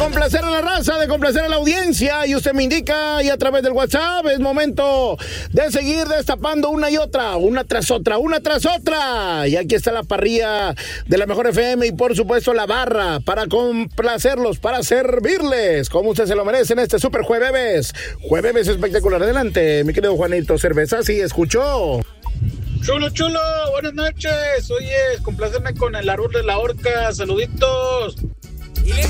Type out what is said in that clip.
complacer a la raza, de complacer a la audiencia, y usted me indica, y a través del WhatsApp, es momento de seguir destapando una y otra, una tras otra, y aquí está la parrilla de la Mejor FM y por supuesto la barra para complacerlos, para servirles, como usted se lo merece en este super jueves espectacular. Adelante, mi querido Juanito Cerveza, sí, escuchó. Chulo, buenas noches. Oye, compláceme con el árbol de la horca. Saluditos.